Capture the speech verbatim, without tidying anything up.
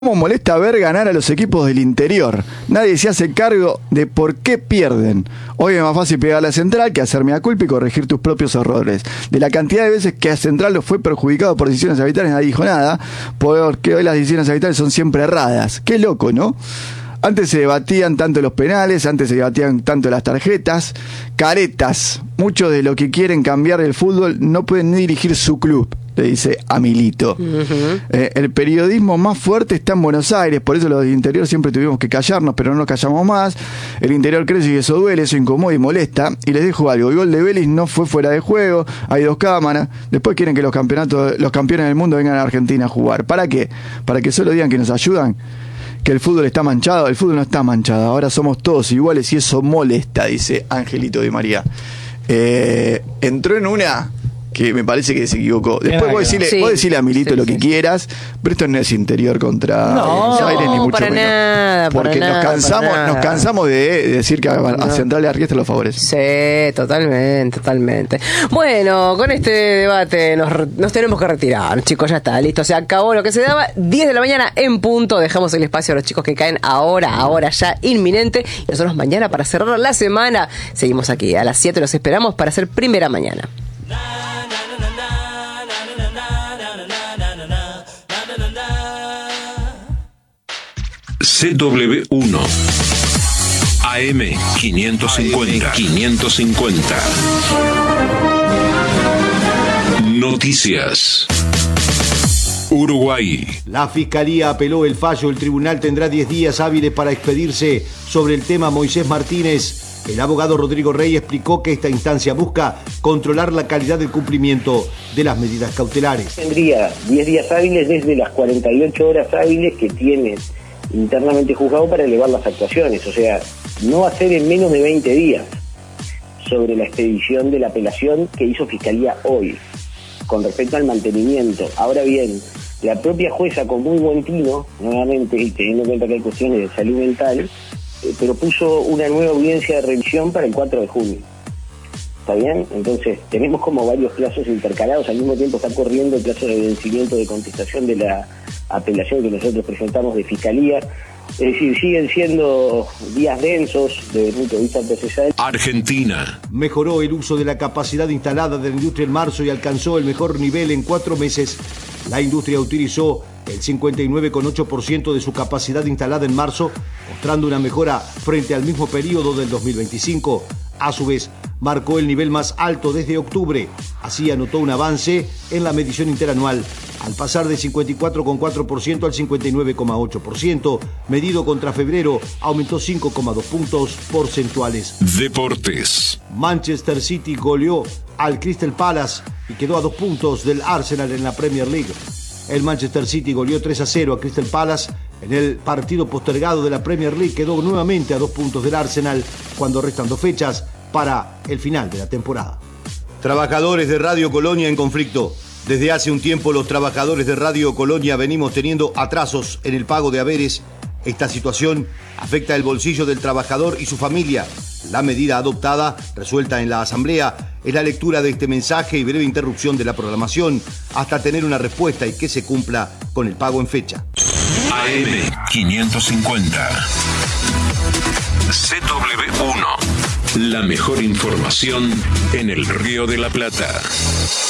¿Cómo molesta ver ganar a los equipos del interior? Nadie se hace cargo de por qué pierden. Hoy es más fácil pegarle a Central que hacer mea culpa y corregir tus propios errores. De la cantidad de veces que a Central lo fue perjudicado por decisiones arbitrales, nadie dijo nada, porque hoy las decisiones arbitrales son siempre erradas. Qué loco, ¿no? Antes se debatían tanto los penales, antes se debatían tanto las tarjetas, caretas. Muchos de los que quieren cambiar el fútbol no pueden ni dirigir su club, le dice a Milito. Uh-huh. Eh, el periodismo más fuerte está en Buenos Aires, por eso los del interior siempre tuvimos que callarnos, pero no nos callamos más. El interior crece y eso duele, eso incomoda y molesta. Y les dejo algo, el gol de Vélez no fue fuera de juego, hay dos cámaras. Después quieren que los campeonatos, los campeones del mundo vengan a Argentina a jugar. ¿Para qué? Para que solo digan que nos ayudan. Que el fútbol está manchado, el fútbol no está manchado, ahora somos todos iguales y eso molesta, dice Angelito Di María. Eh, entró en una que me parece que se equivocó. Después vos decirle, sí, vos decirle a Milito sí, lo que sí. quieras, pero esto no es interior contra no, Buenos Aires, no, ni mucho para menos. Nada, porque para nos cansamos, nada, nos cansamos de decir que a, a no. Central y a Riestra lo favorece. Sí, totalmente, totalmente. Bueno, con este debate nos, nos tenemos que retirar, chicos, ya está, listo, se acabó lo que se daba. diez de la mañana en punto, dejamos el espacio a los chicos que caen ahora, ahora ya inminente. Y nosotros mañana para cerrar la semana seguimos aquí, a las siete los esperamos para hacer primera mañana. C W uno A M quinientos cincuenta quinientos cincuenta Noticias. Uruguay. La Fiscalía apeló el fallo. El tribunal tendrá diez días hábiles para expedirse sobre el tema Moisés Martínez. El abogado Rodrigo Rey explicó que esta instancia busca controlar la calidad del cumplimiento de las medidas cautelares. Tendría diez días hábiles desde las cuarenta y ocho horas hábiles que tiene internamente juzgado para elevar las actuaciones, o sea, no hacer en menos de veinte días sobre la expedición de la apelación que hizo Fiscalía hoy, con respecto al mantenimiento. Ahora bien, la propia jueza, con muy buen tino, nuevamente, y teniendo en cuenta que hay cuestiones de salud mental, eh, propuso una nueva audiencia de revisión para el cuatro de junio. ¿Está bien? Entonces, tenemos como varios plazos intercalados, al mismo tiempo está corriendo el plazo de vencimiento de contestación de la apelación que nosotros presentamos de Fiscalía. Es decir, siguen siendo días densos desde el punto de vista procesal. Argentina. Mejoró el uso de la capacidad instalada de la industria en marzo y alcanzó el mejor nivel en cuatro meses. La industria utilizó el cincuenta y nueve coma ocho por ciento de su capacidad instalada en marzo, mostrando una mejora frente al mismo periodo del dos mil veinticinco. A su vez, marcó el nivel más alto desde octubre. Así anotó un avance en la medición interanual, al pasar del cincuenta y cuatro coma cuatro por ciento al cincuenta y nueve coma ocho por ciento. Medido contra febrero, aumentó cinco coma dos puntos porcentuales. Deportes. Manchester City goleó al Crystal Palace y quedó a dos puntos del Arsenal en la Premier League. El Manchester City goleó tres a cero a Crystal Palace. En el partido postergado de la Premier League quedó nuevamente a dos puntos del Arsenal cuando restan dos fechas para el final de la temporada. Trabajadores de Radio Colonia en conflicto. Desde hace un tiempo los trabajadores de Radio Colonia venimos teniendo atrasos en el pago de haberes. Esta situación afecta el bolsillo del trabajador y su familia. La medida adoptada, resuelta en la Asamblea, es la lectura de este mensaje y breve interrupción de la programación hasta tener una respuesta y que se cumpla con el pago en fecha. A M quinientos cincuenta C W uno La mejor información en el Río de la Plata.